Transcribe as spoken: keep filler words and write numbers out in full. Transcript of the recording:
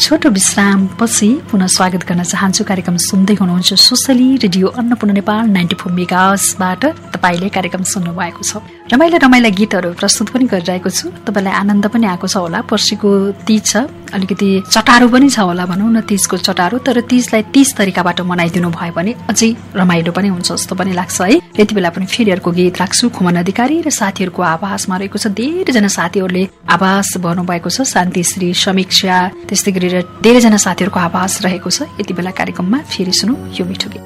छोटो विश्राम पछि पुनः स्वागत गर्न चाहन्छु। कार्यक्रम सुन्दै हुनुहुन्छ socially radio Annapurna Nepal ninety four मेगाहर्जबाट तपाईँले कार्यक्रम सुन्नु भएको छ। रमाइला रमाइला गीतहरू प्रस्तुत पनि गरिरहेको छु। तपाईँलाई आनन्द पनि आएको छ होला। पर्सिको तीज छ, अलिकति चटारो पनि छ होला भनौँ न, तीजको चटारो। तर तीजलाई तीज तरिकाबाट मनाइदिनु भयो भने अझै रमाइलो पनि हुन्छ जस्तो पनि लाग्छ है। यति बेला पनि फेरि अर्को गीत राख्छु। खुमन अधिकारी र साथीहरूको आवाजमा रहेको छ। धेरैजना साथीहरूले आवाज भर्नुभएको छ। शान्तिश्री, समीक्षा, त्यस्तै गरेर धेरैजना साथीहरूको आवाज रहेको छ। यति बेला कार्यक्रममा फेरि सुनौ यो मिठो गीत।